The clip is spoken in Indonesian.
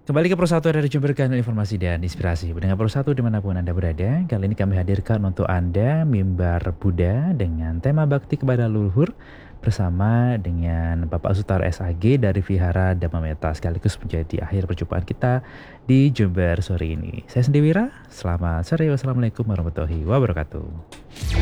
Kembali ke Persatu dari Jember Kanal Informasi dan Inspirasi. Dengan Persatu dimanapun Anda berada, kali ini kami hadirkan untuk Anda mimbar Buddha dengan tema bakti kepada leluhur bersama dengan Bapak Sutar SAG dari Vihara Dhammametta sekaligus menjadi akhir perjumpaan kita di Jember sore ini. Saya Sendiri Wira, selamat sore, wassalamualaikum warahmatullahi wabarakatuh.